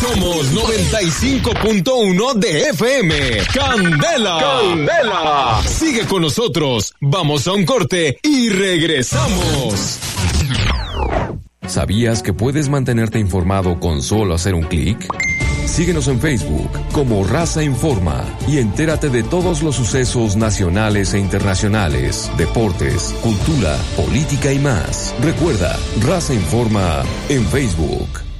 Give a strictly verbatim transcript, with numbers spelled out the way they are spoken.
Somos noventa y cinco punto uno de F M. Candela. Candela. Sigue con nosotros. Vamos a un corte y regresamos. ¿Sabías que puedes mantenerte informado con solo hacer un clic? Síguenos en Facebook como Raza Informa y entérate de todos los sucesos nacionales e internacionales, deportes, cultura, política y más. Recuerda, Raza Informa en Facebook.